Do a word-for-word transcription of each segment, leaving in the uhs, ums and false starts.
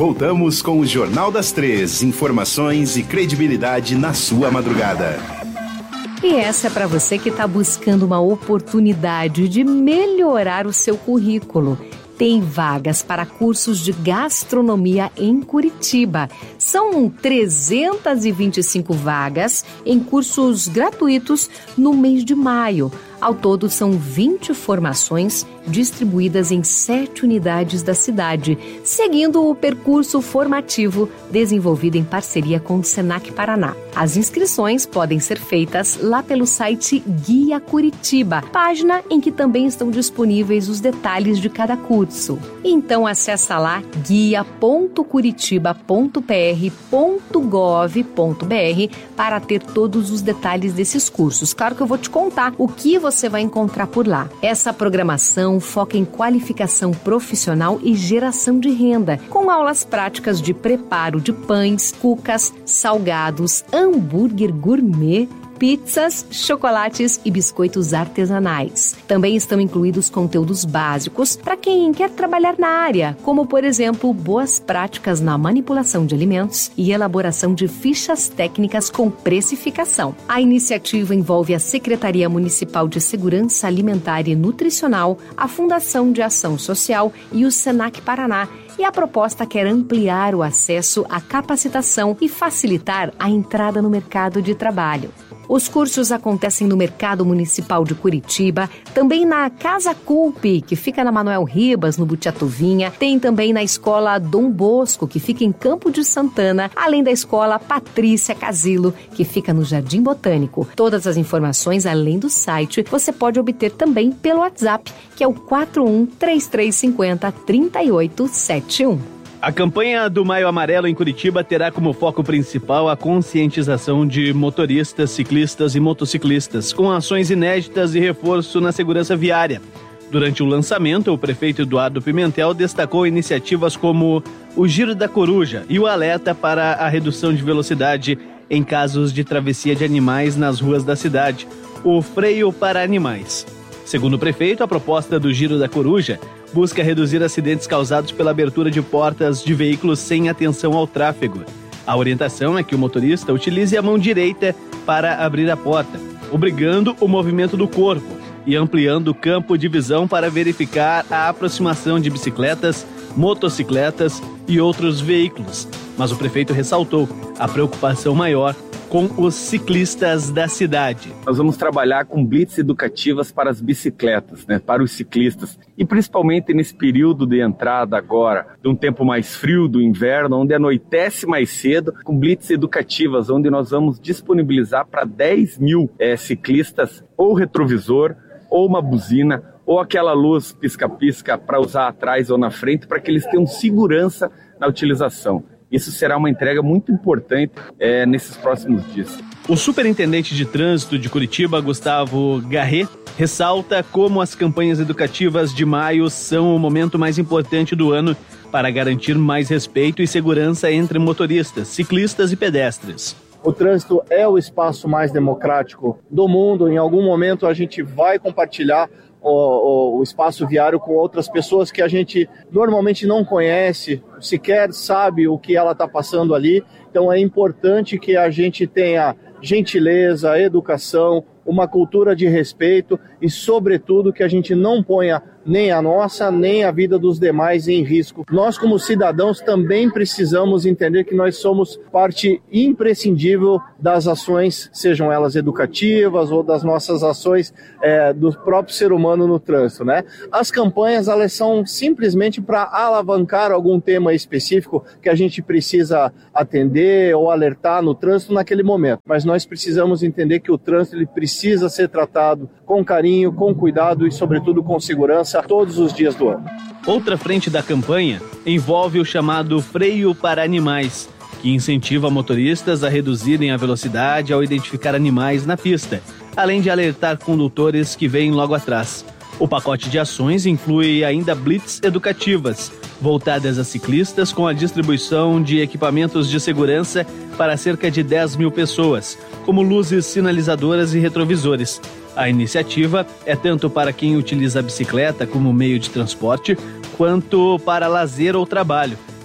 Voltamos com o Jornal das Três. Informações e credibilidade na sua madrugada. E essa é para você que está buscando uma oportunidade de melhorar o seu currículo. Tem vagas para cursos de gastronomia em Curitiba. São trezentas e vinte e cinco vagas em cursos gratuitos no mês de maio. Ao todo, são vinte formações distribuídas em sete unidades da cidade, seguindo o percurso formativo desenvolvido em parceria com o Senac Paraná. As inscrições podem ser feitas lá pelo site Guia Curitiba, página em que também estão disponíveis os detalhes de cada curso. Então acessa lá guia ponto curitiba ponto p r ponto gov ponto b r para ter todos os detalhes desses cursos. Claro que eu vou te contar o que você vai encontrar por lá. Essa programação foca em qualificação profissional e geração de renda, com aulas práticas de preparo de pães, cucas, salgados, hambúrguer gourmet, pizzas, chocolates e biscoitos artesanais. Também estão incluídos conteúdos básicos para quem quer trabalhar na área, como, por exemplo, boas práticas na manipulação de alimentos e elaboração de fichas técnicas com precificação. A iniciativa envolve a Secretaria Municipal de Segurança Alimentar e Nutricional, a Fundação de Ação Social e o Senac Paraná, e a proposta quer ampliar o acesso à capacitação e facilitar a entrada no mercado de trabalho. Os cursos acontecem no Mercado Municipal de Curitiba, também na Casa Culpe, que fica na Manuel Ribas, no Butiatuvinha, tem também na Escola Dom Bosco, que fica em Campo de Santana, além da Escola Patrícia Casilo, que fica no Jardim Botânico. Todas as informações, além do site, você pode obter também pelo WhatsApp, que é o quatro um três três cinco zero três oito sete um. A campanha do Maio Amarelo em Curitiba terá como foco principal a conscientização de motoristas, ciclistas e motociclistas, com ações inéditas e reforço na segurança viária. Durante o lançamento, o prefeito Eduardo Pimentel destacou iniciativas como o Giro da Coruja e o alerta para a redução de velocidade em casos de travessia de animais nas ruas da cidade, o freio para animais. Segundo o prefeito, a proposta do Giro da Coruja busca reduzir acidentes causados pela abertura de portas de veículos sem atenção ao tráfego. A orientação é que o motorista utilize a mão direita para abrir a porta, obrigando o movimento do corpo e ampliando o campo de visão para verificar a aproximação de bicicletas, motocicletas e outros veículos. Mas o prefeito ressaltou a preocupação maior com os ciclistas da cidade. Nós vamos trabalhar com blitz educativas para as bicicletas, né, para os ciclistas. E principalmente nesse período de entrada agora, de um tempo mais frio do inverno, onde anoitece mais cedo, com blitz educativas, onde nós vamos disponibilizar para dez mil é, ciclistas ou retrovisor, ou uma buzina, ou aquela luz pisca-pisca para usar atrás ou na frente, para que eles tenham segurança na utilização. Isso será uma entrega muito importante é, nesses próximos dias. O superintendente de trânsito de Curitiba, Gustavo Garret, ressalta como as campanhas educativas de maio são o momento mais importante do ano para garantir mais respeito e segurança entre motoristas, ciclistas e pedestres. O trânsito é o espaço mais democrático do mundo. Em algum momento a gente vai compartilhar O, o, o espaço viário com outras pessoas que a gente normalmente não conhece, sequer sabe o que ela está passando ali. Então é importante que a gente tenha gentileza, educação, uma cultura de respeito e, sobretudo, que a gente não ponha nem a nossa, nem a vida dos demais em risco. Nós, como cidadãos, também precisamos entender que nós somos parte imprescindível das ações, sejam elas educativas ou das nossas ações é, do próprio ser humano no trânsito, né? As campanhas, elas são simplesmente para alavancar algum tema específico que a gente precisa atender ou alertar no trânsito naquele momento. Mas nós precisamos entender que o trânsito ele precisa ser tratado com carinho, com cuidado e, sobretudo, com segurança todos os dias do ano. Outra frente da campanha envolve o chamado freio para animais, que incentiva motoristas a reduzirem a velocidade ao identificar animais na pista, além de alertar condutores que vêm logo atrás. O pacote de ações inclui ainda blitz educativas, voltadas a ciclistas, com a distribuição de equipamentos de segurança para cerca de dez mil pessoas, como luzes sinalizadoras e retrovisores. A iniciativa é tanto para quem utiliza a bicicleta como meio de transporte, quanto para lazer ou trabalho,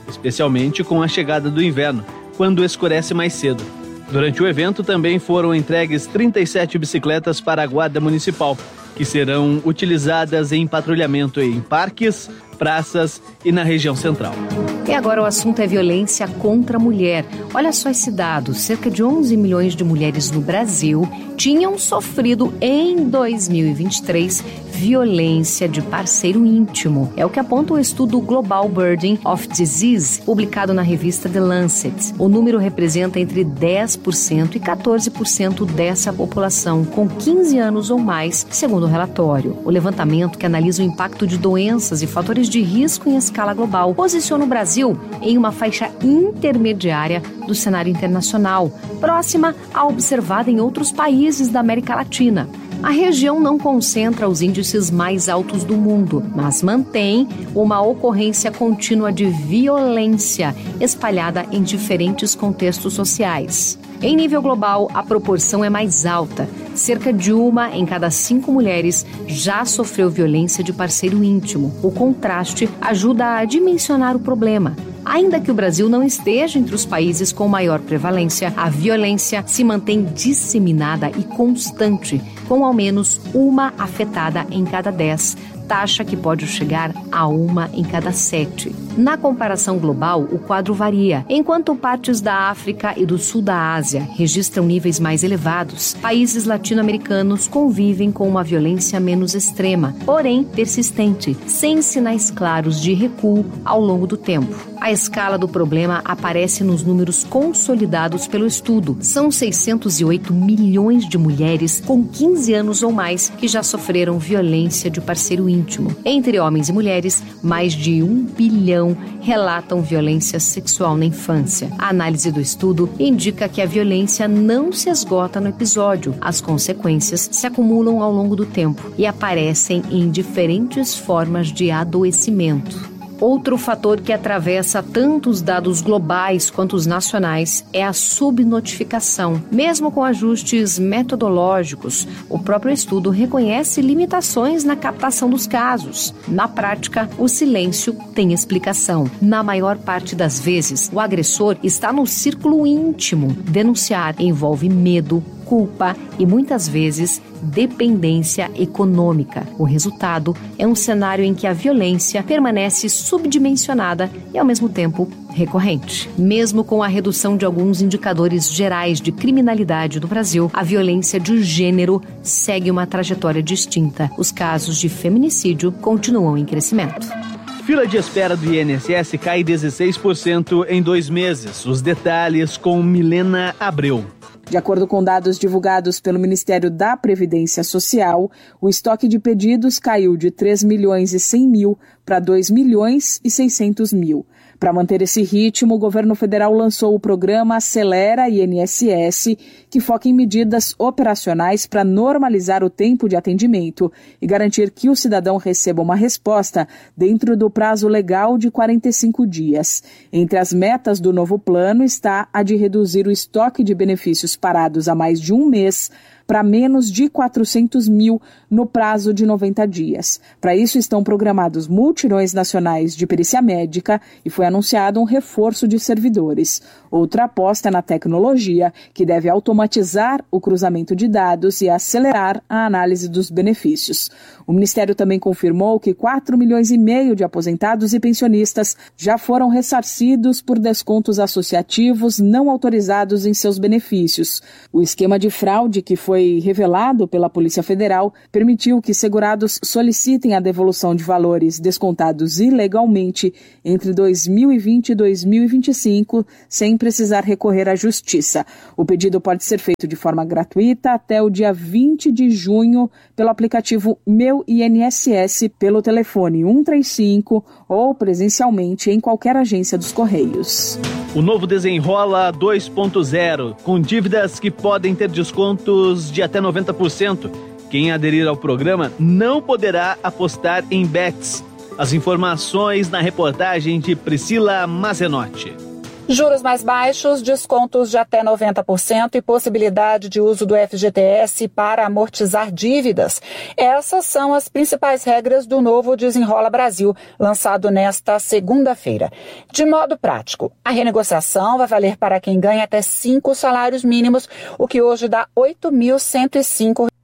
especialmente com a chegada do inverno, quando escurece mais cedo. Durante o evento também foram entregues trinta e sete bicicletas para a Guarda Municipal, que serão utilizadas em patrulhamento em parques, praças e na região central. E agora o assunto é violência contra a mulher. Olha só esse dado, cerca de onze milhões de mulheres no Brasil tinham sofrido em dois mil e vinte e três violência de parceiro íntimo. É o que aponta o estudo Global Burden of Disease, publicado na revista The Lancet. O número representa entre dez por cento e quatorze por cento dessa população com quinze anos ou mais, segundo o relatório. O levantamento, que analisa o impacto de doenças e fatores de risco em escala global, posiciona o Brasil em uma faixa intermediária do cenário internacional, próxima à observada em outros países da América Latina. A região não concentra os índices mais altos do mundo, mas mantém uma ocorrência contínua de violência espalhada em diferentes contextos sociais. Em nível global, a proporção é mais alta. Cerca de uma em cada cinco mulheres já sofreu violência de parceiro íntimo. O contraste ajuda a dimensionar o problema. Ainda que o Brasil não esteja entre os países com maior prevalência, a violência se mantém disseminada e constante, com ao menos uma afetada em cada dez, taxa que pode chegar a uma em cada sete. Na comparação global, o quadro varia. Enquanto partes da África e do sul da Ásia registram níveis mais elevados, países latino-americanos convivem com uma violência menos extrema, porém persistente, sem sinais claros de recuo ao longo do tempo. A escala do problema aparece nos números consolidados pelo estudo. São seiscentos e oito milhões de mulheres com quinze anos ou mais que já sofreram violência de parceiro íntimo. Entre homens e mulheres, mais de um bilhão relatam violência sexual na infância. A análise do estudo indica que a violência não se esgota no episódio. As consequências se acumulam ao longo do tempo e aparecem em diferentes formas de adoecimento. Outro fator que atravessa tanto os dados globais quanto os nacionais é a subnotificação. Mesmo com ajustes metodológicos, o próprio estudo reconhece limitações na captação dos casos. Na prática, o silêncio tem explicação. Na maior parte das vezes, o agressor está no círculo íntimo. Denunciar envolve medo, culpa e, muitas vezes, dependência econômica. O resultado é um cenário em que a violência permanece subdimensionada e, ao mesmo tempo, recorrente. Mesmo com a redução de alguns indicadores gerais de criminalidade do Brasil, a violência de gênero segue uma trajetória distinta. Os casos de feminicídio continuam em crescimento. Fila de espera do I N S S cai dezesseis por cento em dois meses. Os detalhes com Milena Abreu. De acordo com dados divulgados pelo Ministério da Previdência Social, o estoque de pedidos caiu de três milhões e cem mil para dois milhões e seiscentos mil. Para manter esse ritmo, o governo federal lançou o programa Acelera I N S S, que foca em medidas operacionais para normalizar o tempo de atendimento e garantir que o cidadão receba uma resposta dentro do prazo legal de quarenta e cinco dias. Entre as metas do novo plano está a de reduzir o estoque de benefícios parados há mais de um mês para menos de quatrocentos mil no prazo de noventa dias. Para isso estão programados multirões nacionais de perícia médica e foi anunciado um reforço de servidores. Outra aposta é na tecnologia, que deve automatizar o cruzamento de dados e acelerar a análise dos benefícios. O Ministério também confirmou que quatro milhões e meio de aposentados e pensionistas já foram ressarcidos por descontos associativos não autorizados em seus benefícios. O esquema de fraude que foi Foi revelado pela Polícia Federal permitiu que segurados solicitem a devolução de valores descontados ilegalmente entre dois mil e vinte e dois mil e vinte e cinco, sem precisar recorrer à Justiça. O pedido pode ser feito de forma gratuita até o dia vinte de junho pelo aplicativo Meu I N S S, pelo telefone um três cinco ou presencialmente em qualquer agência dos Correios. O novo Desenrola dois ponto zero, com dívidas que podem ter descontos de até noventa por cento. Quem aderir ao programa não poderá apostar em bets. As informações na reportagem de Priscila Mazenotti. Juros mais baixos, descontos de até noventa por cento e possibilidade de uso do F G T S para amortizar dívidas. Essas são as principais regras do novo Desenrola Brasil, lançado nesta segunda-feira. De modo prático, a renegociação vai valer para quem ganha até cinco salários mínimos, o que hoje dá oito mil cento e cinco